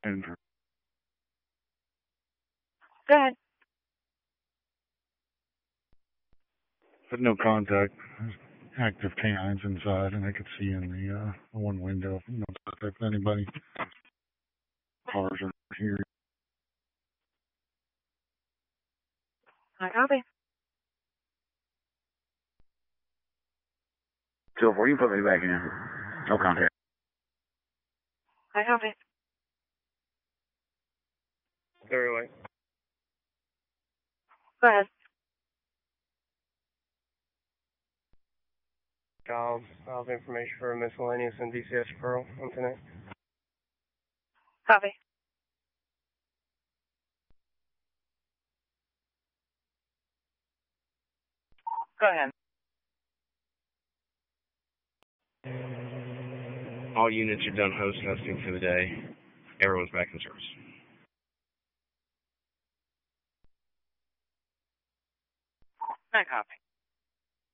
And Go ahead. but no contact. Active canines inside, and I could see in the one window. No contact with anybody. Cars are here. I copy. 204, you put me back in. No contact. I copy. Very late. Go ahead. Files information for a miscellaneous and DCS referral on tonight. Copy. Go ahead. All units are done host hosting for the day. Everyone's back in service. I copy.